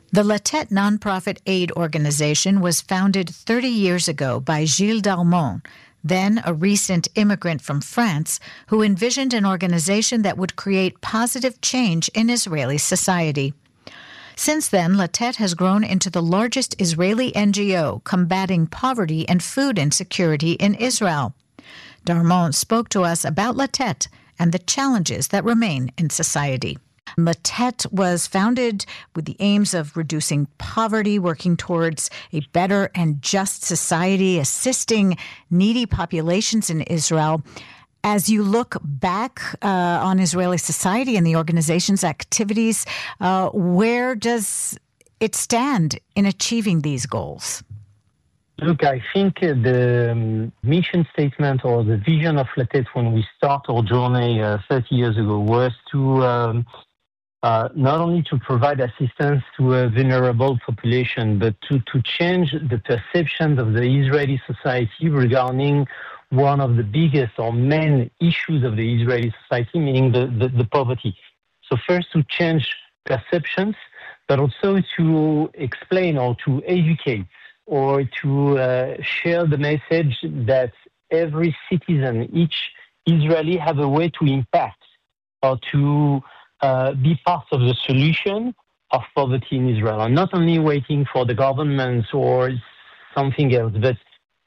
The Latet nonprofit aid organization was founded 30 years ago by Gilles Darmon, then a recent immigrant from France, who envisioned an organization that would create positive change in Israeli society. Since then, Latet has grown into the largest Israeli NGO combating poverty and food insecurity in Israel. Darmon spoke to us about Latet and the challenges that remain in society. Latet was founded with the aims of reducing poverty, working towards a better and just society, assisting needy populations in Israel. As you look back on Israeli society and the organization's activities, where does it stand in achieving these goals? Look, I think the mission statement or the vision of Latet when we start our journey 30 years ago was to not only to provide assistance to a vulnerable population, but to change the perception of the Israeli society regarding one of the biggest or main issues of the Israeli society, meaning the poverty. So first to change perceptions, but also to explain or to educate or to share the message that every citizen, each Israeli have a way to impact or to be part of the solution of poverty in Israel. And not only waiting for the government or something else, but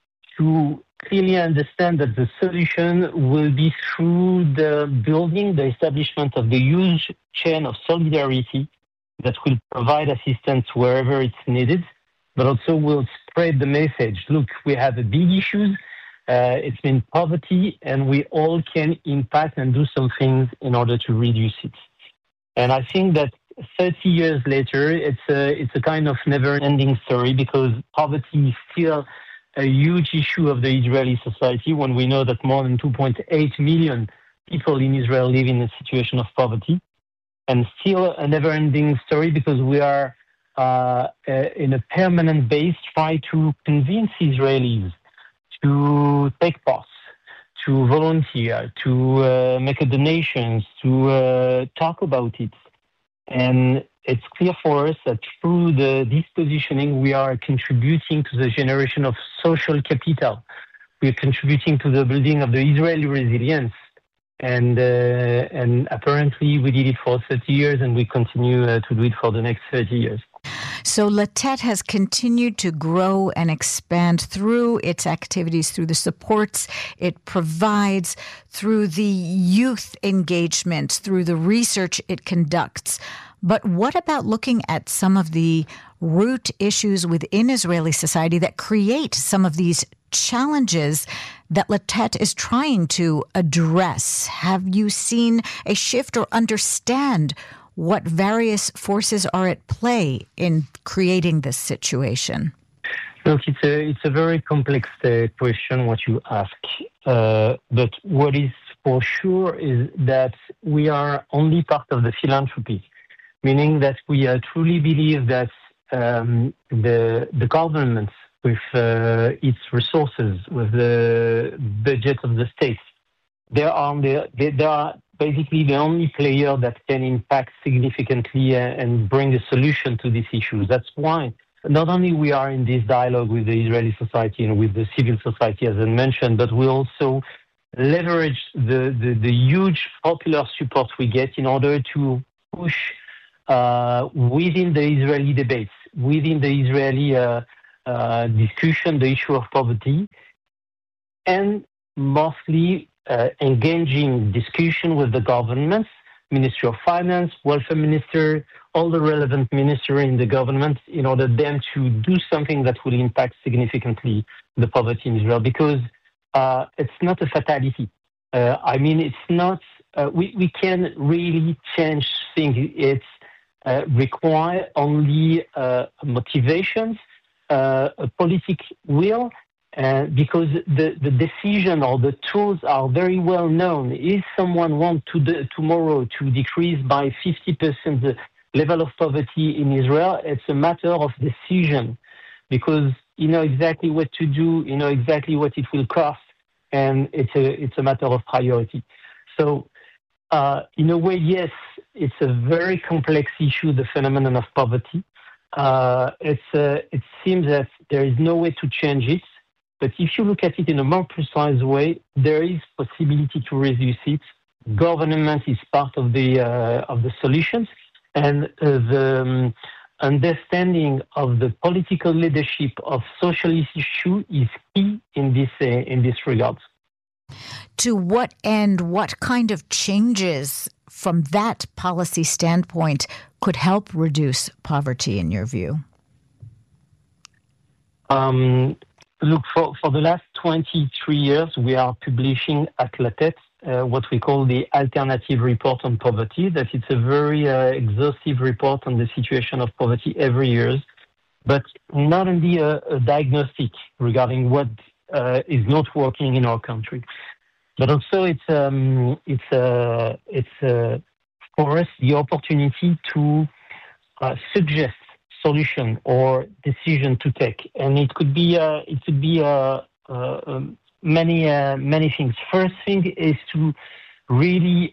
to clearly understand that the solution will be through the building, the establishment of the huge chain of solidarity that will provide assistance wherever it's needed, but also will spread the message. Look, we have a big issue. It's been poverty, and we all can impact and do some things in order to reduce it. And I think that 30 years later, it's a kind of never-ending story because poverty is still a huge issue of the Israeli society when we know that more than 2.8 million people in Israel live in a situation of poverty. And still a never-ending story because we are in a permanent base try to convince Israelis to take part, to volunteer, to make a donations, to talk about it. And it's clear for us that through this positioning, we are contributing to the generation of social capital. We are contributing to the building of the Israeli resilience. And apparently we did it for 30 years and we continue to do it for the next 30 years. So Latet has continued to grow and expand through its activities, through the supports it provides, through the youth engagement, through the research it conducts. But what about looking at some of the root issues within Israeli society that create some of these challenges that Latet is trying to address? Have you seen a shift or understand what various forces are at play in creating this situation? Look, it's a very complex question what you ask. But what is for sure is that we are only part of the philanthropy, meaning that we truly believe that the government with its resources, with the budget of the state, they are basically the only player that can impact significantly and bring a solution to these issues. That's why not only we are in this dialogue with the Israeli society and with the civil society, as I mentioned, but we also leverage the huge popular support we get in order to push within the Israeli debates, within the Israeli discussion, the issue of poverty, and mostly engaging discussion with the governments, Ministry of Finance, Welfare Minister, all the relevant ministers in the government in order them to do something that will impact significantly the poverty in Israel because it's not a fatality. It's not, we can really change things. It's require only motivations, a political will, because the decision or the tools are very well known. If someone wants tomorrow to decrease by 50% the level of poverty in Israel, it's a matter of decision because you know exactly what to do, you know exactly what it will cost, and it's a matter of priority. So in a way, yes, it's a very complex issue, the phenomenon of poverty. It seems that there is no way to change it. But if you look at it in a more precise way, there is possibility to reduce it. Government is part of the solutions, and the understanding of the political leadership of socialist issue is key in this regard. To what end, what kind of changes from that policy standpoint could help reduce poverty in your view? Look, for the last 23 years, we are publishing at La Tête what we call the Alternative Report on Poverty. That it's a very exhaustive report on the situation of poverty every year, but not only a diagnostic regarding what is not working in our country, but also it's for us the opportunity to suggest solution or decision to take, and it could be many things. First thing is to really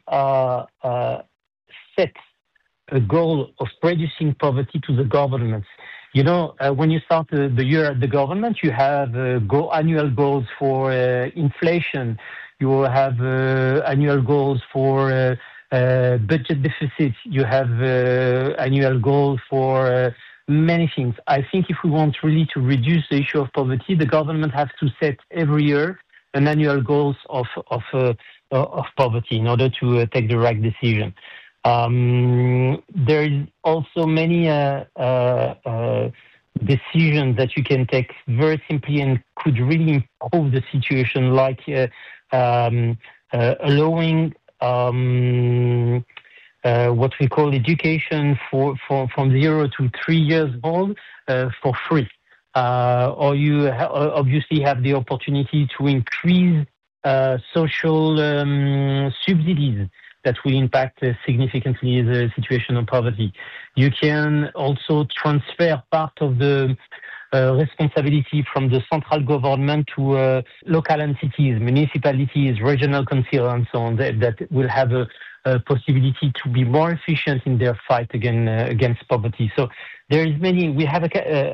set a goal of reducing poverty to the governments. You know, when you start the year at the government, you have annual goals for inflation. You have annual goals for budget deficit. You have annual goals for many things. I think if we want really to reduce the issue of poverty, the government has to set every year an annual goals of poverty in order to take the right decision. There is also many decisions that you can take very simply and could really improve the situation, like allowing what we call education from 0 to 3 years old for free. Or you obviously have the opportunity to increase social subsidies that will impact significantly the situation of poverty. You can also transfer part of the responsibility from the central government to local entities, municipalities, regional councils, and so on, that will have a possibility to be more efficient in their fight against poverty. So there is many. We have a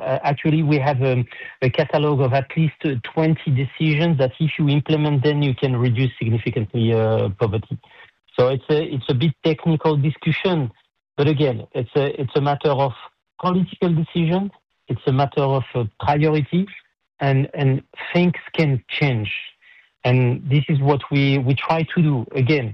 catalog of at least 20 decisions that, if you implement them, you can reduce significantly poverty. So it's a bit technical discussion, but again, it's a matter of political decision. It's a matter of priority, and things can change. And this is what we try to do. Again,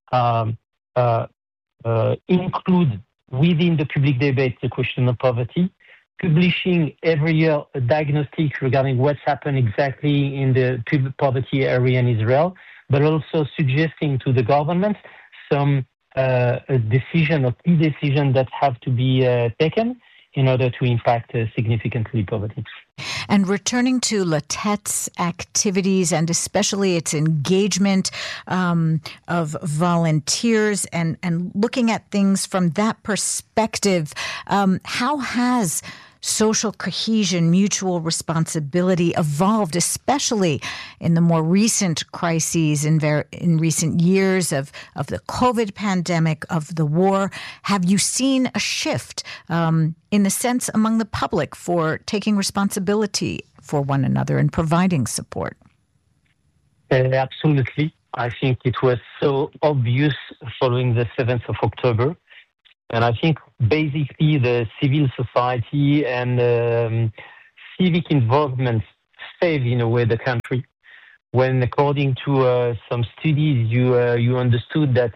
include within the public debate the question of poverty, publishing every year a diagnostic regarding what's happened exactly in the poverty area in Israel, but also suggesting to the government some decision or key decisions that have to be taken in order to impact significantly poverty. And returning to La Tête's activities and especially its engagement of volunteers and looking at things from that perspective, how has social cohesion, mutual responsibility evolved, especially in the more recent crises in recent years of the COVID pandemic, of the war? Have you seen a shift in the sense among the public for taking responsibility for one another and providing support? Absolutely. I think it was so obvious following the 7th of October. And I think basically the civil society and civic involvement saved, in a way, the country. When, according to some studies, you understood that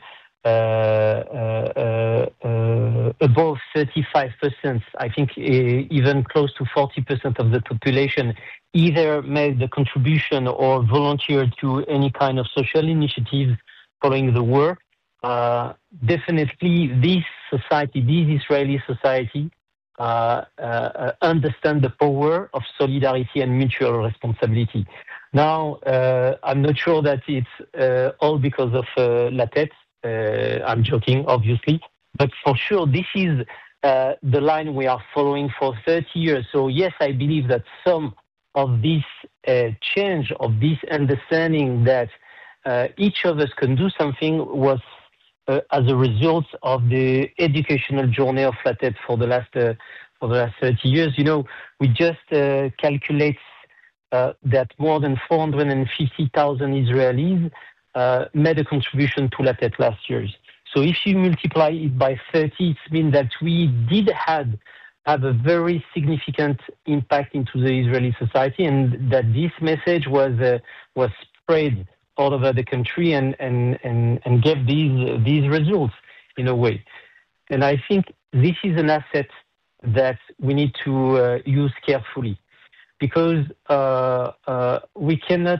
above 35%, I think even close to 40% of the population either made the contribution or volunteered to any kind of social initiatives following the war. Definitely this Israeli society, understand the power of solidarity and mutual responsibility. Now, I'm not sure that it's all because of La Tête. I'm joking, obviously, but for sure this is the line we are following for 30 years. So yes, I believe that some of this change, of this understanding that each of us can do something was as a result of the educational journey of La Tête for the last for the last 30 years. We just calculate that more than 450,000 Israelis made a contribution to LaTeX last year. So if you multiply it by 30, it means that we did have a very significant impact into the Israeli society, and that this message was spread all over the country and gave these results in a way. And I think this is an asset that we need to use carefully, because we cannot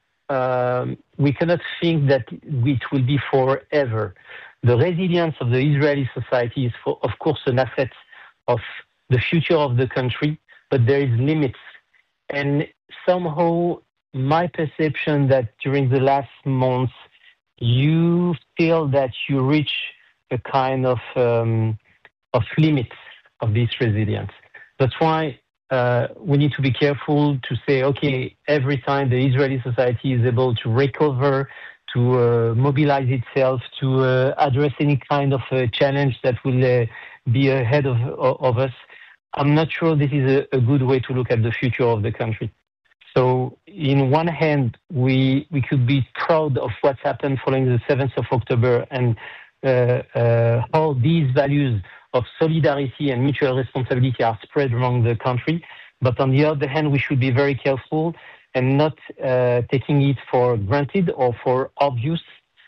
think that it will be forever. The resilience of the Israeli society is, of course, an asset of the future of the country, but there is limits. And somehow, my perception that during the last months, you feel that you reach a kind of limits of this resilience. That's why we need to be careful to say, okay, every time the Israeli society is able to recover, to mobilize itself, to address any kind of challenge that will be ahead of us, I'm not sure this is a good way to look at the future of the country. So, in one hand, we could be proud of what's happened following the 7th of October and how these values of solidarity and mutual responsibility are spread around the country. But on the other hand, we should be very careful and not taking it for granted or for obvious.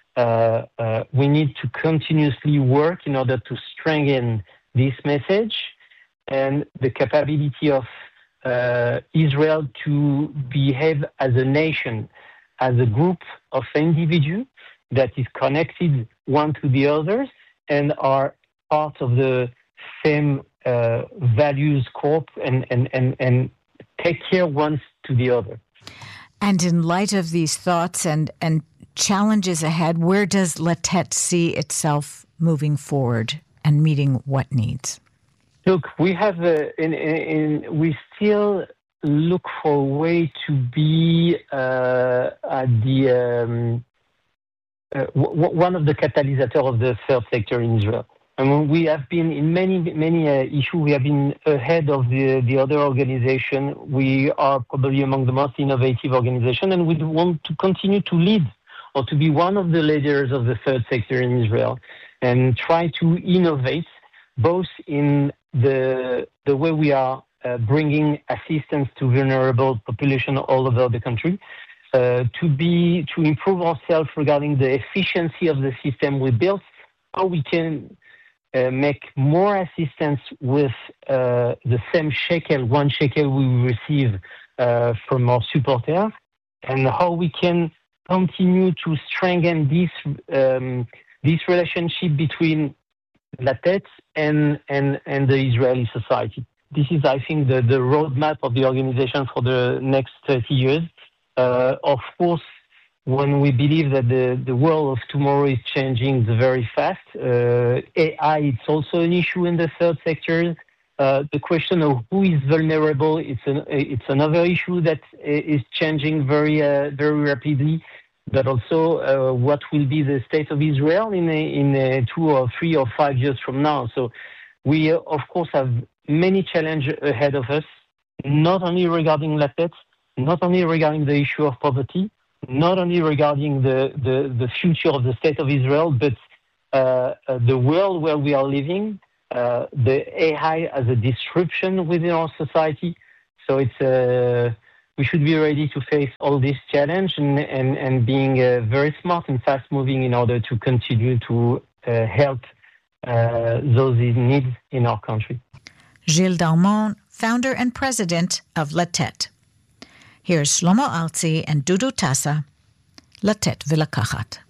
We need to continuously work in order to strengthen this message and the capability of Israel to behave as a nation, as a group of individuals that is connected one to the others and are part of the same values corp and take care one to the other. And in light of these thoughts and challenges ahead, where does LaTeX see itself moving forward and meeting what needs? Look, we have we still look for a way to be at the one of the catalysts of the third sector in Israel. And we have been in many issues. We have been ahead of the other organization. We are probably among the most innovative organization, and we want to continue to lead or to be one of the leaders of the third sector in Israel and try to innovate both in the way we are bringing assistance to vulnerable population all over the country, to improve ourselves regarding the efficiency of the system we built, how we can make more assistance with the same shekel, 1 shekel we receive from our supporters, and how we can continue to strengthen this relationship between LaTeX and the Israeli society. This is, I think, the roadmap of the organization for the next 30 years. Of course, when we believe that the world of tomorrow is changing very fast, AI is also an issue in the third sector. The question of who is vulnerable, it's another issue that is changing very rapidly. But also, what will be the state of Israel in 2 or 3 or 5 years from now? So, we of course have many challenges ahead of us, not only regarding LaTeX, not only regarding the issue of poverty, not only regarding the future of the state of Israel, but the world where we are living, the AI as a disruption within our society. So we should be ready to face all this challenge and being very smart and fast moving in order to continue to help those in need in our country. Gilles Darmon, founder and president of LaTeX. Here's Shlomo Artzi and Dudu Tassa, LaTeX ולקחת.